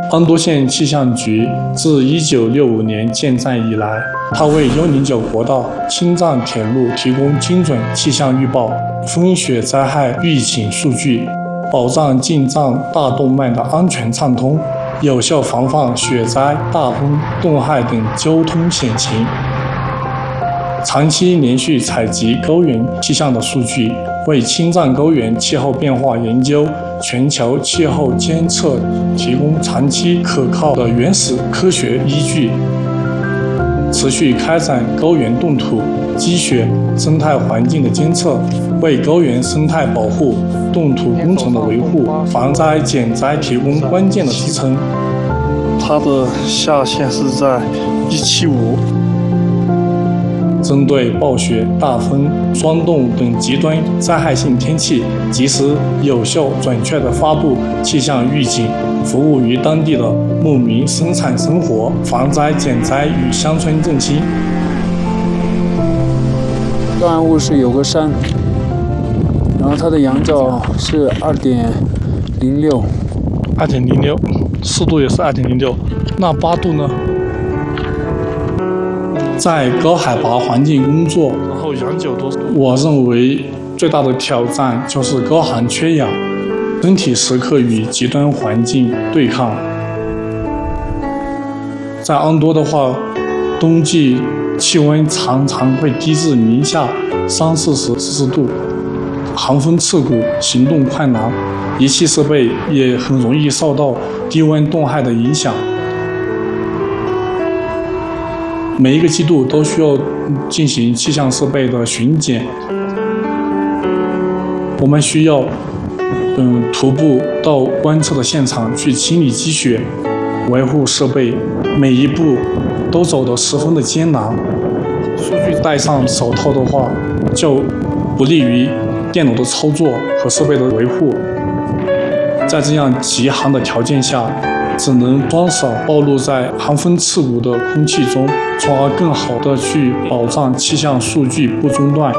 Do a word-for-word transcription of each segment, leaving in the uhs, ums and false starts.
安多县气象局自一九六五年建站以来，它为一零九国道、青藏铁路提供精准气象预报、风雪灾害预警数据，保障进藏大动脉的安全畅通，有效防范雪灾、大风、冻害等交通险情。长期连续采集高原气象的数据，为青藏高原气候变化研究、全球气候监测提供长期可靠的原始科学依据。持续开展高原冻土、积雪、生态环境的监测，为高原生态保护、冻土工程的维护、防灾减灾提供关键的支撑。 它的下限是在一七五。 针对暴雪、大风、霜冻等极端灾害性天气，及时、有效、准确地发布气象预警，服务于当地的牧民生产生活，防灾减灾与乡村振兴。 断雾是有个山，然后它的仰角是二点零六， 二点零六，湿度也是二点零六，那八度呢？ 在高海拔环境工作， 然后仰角多少度？ 我认为最大的挑战就是高寒缺氧，身体时刻与极端环境对抗。在安多的话，冬季气温常常会低至零下三四十摄氏度，寒风刺骨，行动困难，仪器设备也很容易受到低温冻害的影响。每一个季度都需要进行气象设备的巡检，我们需要嗯徒步到观测的现场去清理积雪，维护设备，每一步都走得十分的艰难。数据戴上手套的话，就不利于电脑的操作和设备的维护。在这样极寒的条件下，只能双手暴露在寒风刺骨的空气中，从而更好地去保障气象数据不中断。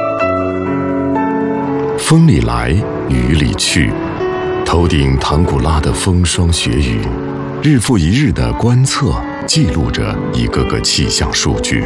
风里来，雨里去，头顶唐古拉的风霜雪雨，日复一日的观测记录着一个个气象数据。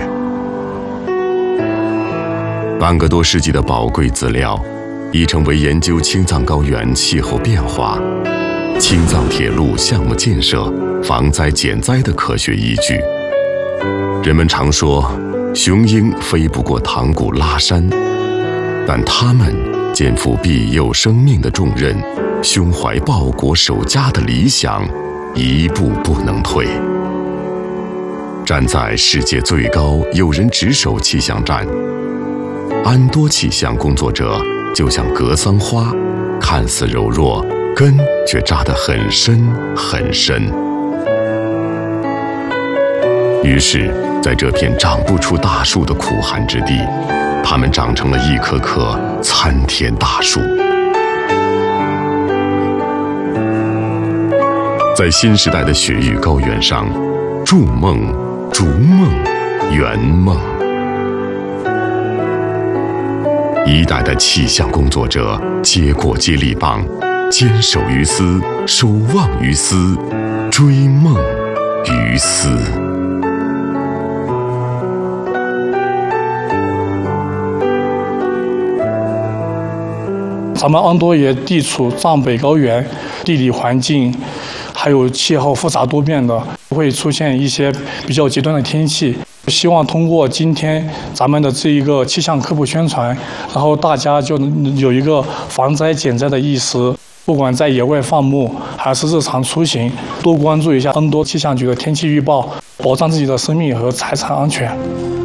半个多世纪的宝贵资料，已成为研究青藏高原气候变化、青藏铁路项目建设、防灾减灾的科学依据。人们常说，雄鹰飞不过唐古拉山，但他们肩负庇佑生命的重任，胸怀报国守家的理想，一步不能退。站在世界最高有人值守气象站，安多气象工作者就像格桑花，看似柔弱，根却扎得很深很深。于是，在这片长不出大树的苦寒之地，它们长成了一棵棵参天大树。在新时代的雪域高原上，筑梦、逐梦、圆梦。一代的气象工作者接过接力棒，坚守于斯，守望于斯，追梦于斯。 咱们安多也地处藏北高原，地理环境还有气候复杂多变的，会出现一些比较极端的天气。希望通过今天咱们的这一个气象科普宣传，然后大家就能有一个防灾减灾的意识，不管在野外放牧还是日常出行，多关注一下安多气象局的天气预报，保障自己的生命和财产安全。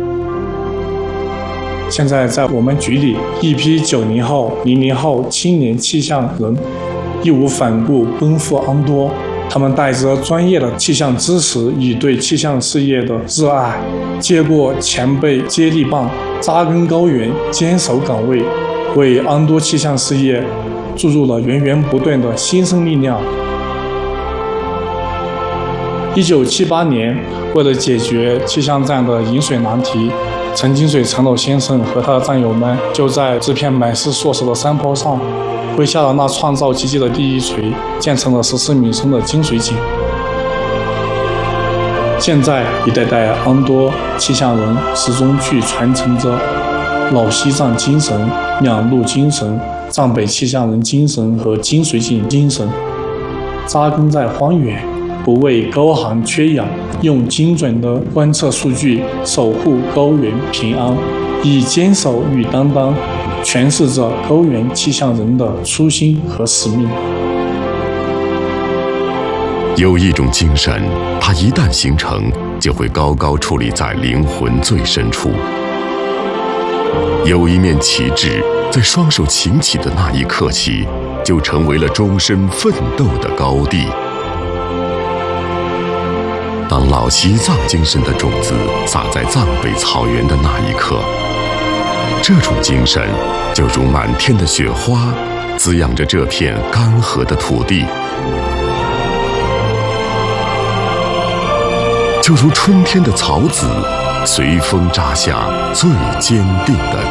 现在在我们局里，一批九零后、零零后青年气象人义无反顾奔赴安多，他们带着专业的气象知识与对气象事业的热爱，接过前辈接力棒，扎根高原，坚守岗位，为安多气象事业注入了源源不断的新生力量。一九七八年，为了解决气象站的饮水难题，陈金水陈老先生和他的战友们就在这片满是硕石的山坡上，挥下了那创造奇迹的第一锤，建成了十四米深的金水井。 现在一代代安多气象人始终去传承着老西藏精神、两路精神、藏北气象人精神和金水井精神，扎根在荒原，不畏高寒缺氧，用精准的观测数据守护高原平安，以坚守与担当诠释着高原气象人的初心和使命。 有一种精神，它一旦形成，就会高高矗立在灵魂最深处。有一面旗帜，在双手擎起的那一刻起，就成为了终身奋斗的高地。当老西藏精神的种子撒在藏北草原的那一刻，这种精神就如满天的雪花，滋养着这片干涸的土地，就如春天的草籽，随风扎下最坚定的